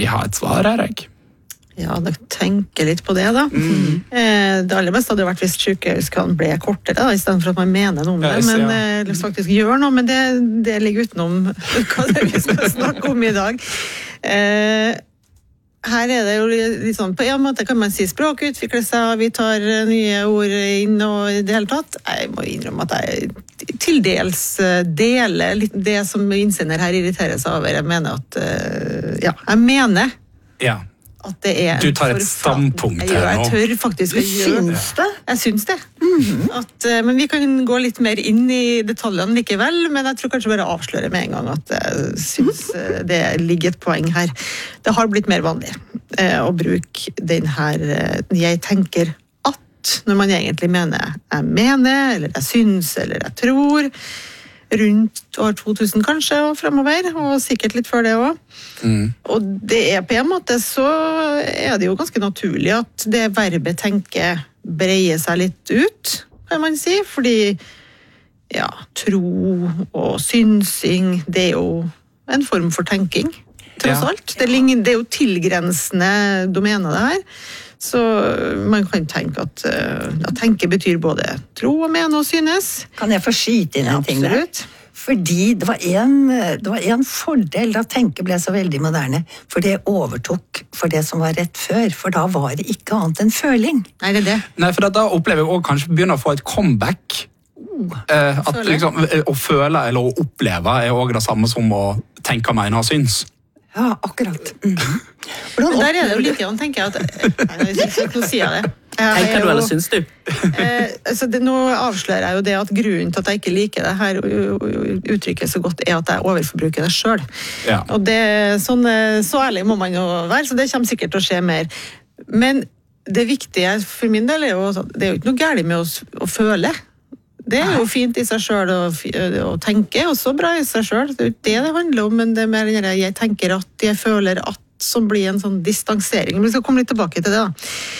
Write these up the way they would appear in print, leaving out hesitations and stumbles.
jeg har et svar her, jeg. Ja, da tenker litt på det da. Det aller beste hadde jo vært hvis sykehuskan ble kortere da, i stedet for at man mener noe om det, men faktisk gjør noe, men det ligger utenom hva det vi skal snakke om i dag. Her det jo litt sånn, på en måte kan man si språk utvikler seg, vi tar nye ord inn og i det hele tatt. Jeg må innrømme at jeg til dels deler litt det som innsender her irriterer seg over. Jeg mener at, jeg mener at det Du tar et standpunkt her nå. Jeg tør faktisk å gjøre det. Jeg syns det. Men vi kan gå litt mer inn i detaljene likevel, men jeg tror kanskje bare avsløre med en gang at jeg synes det ligger et poeng her. Det har blitt mer vanlig å bruke den her jeg tenker at, når man egentlig mener jeg mener, eller jeg synes, eller jeg tror, rundt år 2000 kanskje, og fremover, og sikkert litt før det også. Og det på en måte så det jo ganske naturlig at det verbet tenke breier seg litt ut, kan man si, fordi tro og synsing, det jo en form for tenking, tross alt. Det jo tilgrensende domener det her, så man kan tenke at tenke betyr både tro og mene og synes. Kan jeg få skyte inn en ting der? Fordi det var en fordel da tenke ble så veldig moderne, for det overtok for det som var rett før, for da var det ikke annet enn føling. Nei, det det. Nei, for da opplever jeg også kanskje begynner å få et comeback. At liksom, å føle eller å oppleve også det samme som å tenke, mene og syns. Ja, akkurat. Men der det jo litt igjen, tenker jeg at nå sier jeg det. Tenker du eller syns du? Nå avslører jeg jo det at grunnen til at jeg ikke liker det her uttrykket så godt at jeg overforbruker det selv. Og det så ærlig må man jo være, så det kommer sikkert til å skje mer. Men det viktige for min del jo at det jo ikke noe gærent med å føle. Det jo fint i seg selv å tenke, og så bra i seg selv. Det jo det handler om, men det mer jeg tenker at, jeg føler at, som blir en sånn distansering. Men vi skal komme litt tilbake til det da.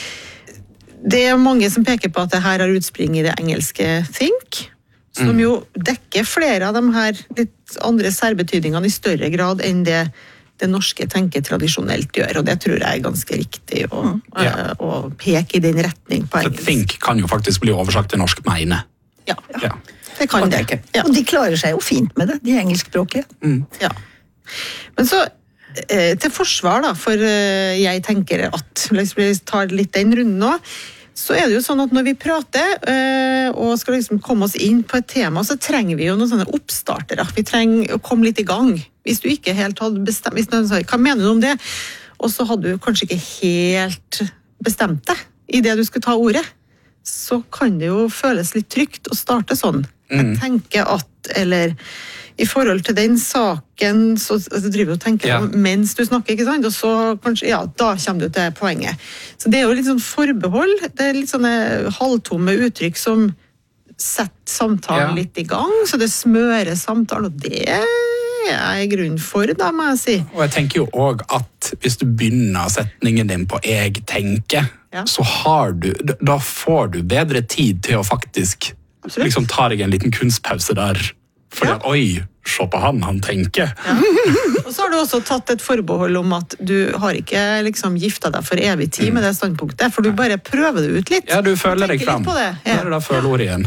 Det mange som peker på at det her har utspring i det engelske think, som jo dekker flere av de her litt andre særbetydningene i større grad enn det norske tenke tradisjonelt gjør, og det tror jeg ganske riktig å peke i den retning på engelsk. Så think kan jo faktisk bli oversagt til norsk mene. Ja, det kan det. Og de klarer seg jo fint med det, de engelskspråklige. Ja. Men så, til forsvar da, for jeg tenker at, vi tar litt den runden nå, så det jo sånn at når vi prater og skal liksom komme oss inn på et tema, så trenger vi jo noen sånne oppstartere. Vi trenger å komme litt i gang. Hvis du ikke helt hadde bestemt, hvis noen sa, hva mener du om det? Og så hadde du kanskje ikke helt bestemt deg i det du skulle ta ordet. Så kan det jo føles litt trygt å starte sånn. Jeg tenker at, eller i forhold til den saken, så driver du og tenker mens du snakker, ikke sant? Og så kanskje, da kommer du til poenget. Så det jo litt sånn forbehold, det litt sånne halvtomme uttrykk som setter samtalen litt i gang, så det smører samtalen, og det jeg grunn for, da må jeg si. Og jeg tenker jo også at hvis du begynner setningen din på jeg tenker, så da får du bedre tid til å faktisk liksom ta deg en liten kunstpause der. Fordi at, oi, se på han tenker. Og så har du også tatt et forbehold om at du har ikke liksom giftet deg for evig tid med det standpunktet, for du bare prøver det ut litt. Ja, du føler deg frem. Det da føler igjen.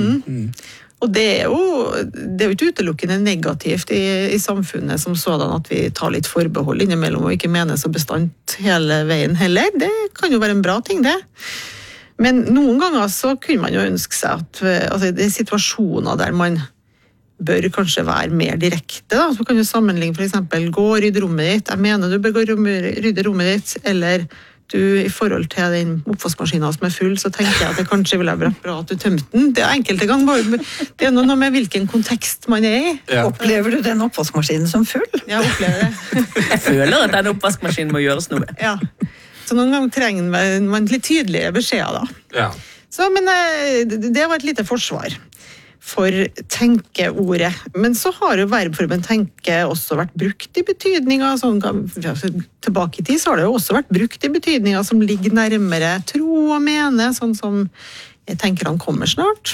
Og det jo ikke utelukkende negativt i samfunnet som sådan at vi tar litt forbehold innimellom og ikke mener så bestandt hele veien heller. Det kan jo være en bra ting, det. Men noen ganger så kunne man jo ønske seg at det situasjoner der man bør kanskje være mer direkte. Da. Så kan du sammenligne for eksempel gå og rydde rommet ditt. Jeg mener du bør gå og rydde rommet ditt, eller du i forhold til den oppvaskmaskinen som full, så tenker jeg at det kanskje ville vært bra at du tømte den. Det enkelte ganger, det noe med hvilken kontekst man i. Opplever du den oppvaskmaskinen som full? Ja, jeg opplever det. Jeg føler at den oppvaskmaskinen må gjøres noe. Ja, så noen ganger trenger man litt tydelige beskjeder da. Så, men det var et lite forsvar for tenkeordet. Men så har jo verbformen tenke også vært brukt i betydninger, sånn, tilbake i tid så har det jo også vært brukt i betydninger som ligger nærmere tro og mene, sånn som jeg tenker han kommer snart.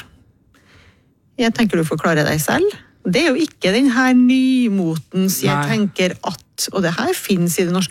Jeg tenker du får klare deg selv. Det jo ikke den her nymotens jeg tenker at, og det her finnes i det norske